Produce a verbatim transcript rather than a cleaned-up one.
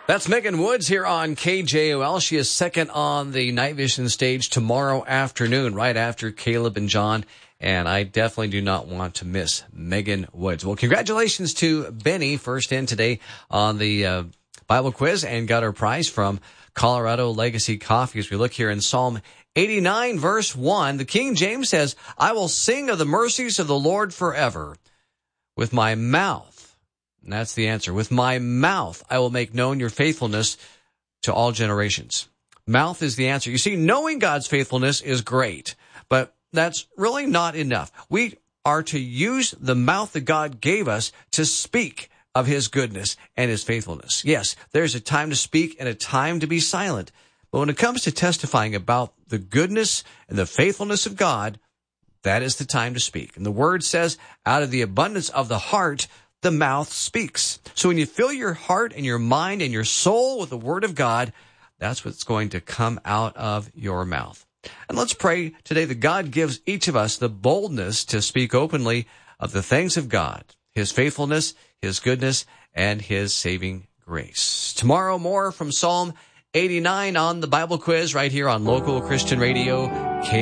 That's Megan Woods here on K J O L. She is second on the Night Vision stage tomorrow afternoon, right after Caleb and John. And I definitely do not want to miss Megan Woods. Well, congratulations to Benny, first in today on the uh, Bible quiz, and got our prize from Colorado Legacy Coffee. As we look here in Psalm eighty-nine, verse one, the King James says, I will sing of the mercies of the Lord forever. With my mouth, and that's the answer, with my mouth I will make known your faithfulness to all generations. Mouth is the answer. You see, knowing God's faithfulness is great, but that's really not enough. We are to use the mouth that God gave us to speak of his goodness and his faithfulness. Yes, there's a time to speak and a time to be silent. But when it comes to testifying about the goodness and the faithfulness of God, that is the time to speak. And the word says, out of the abundance of the heart, the mouth speaks. So when you fill your heart and your mind and your soul with the word of God, that's what's going to come out of your mouth. And let's pray today that God gives each of us the boldness to speak openly of the things of God, his faithfulness, his goodness, and his saving grace. Tomorrow, more from Psalm eighty-nine on the Bible quiz right here on Local Christian Radio.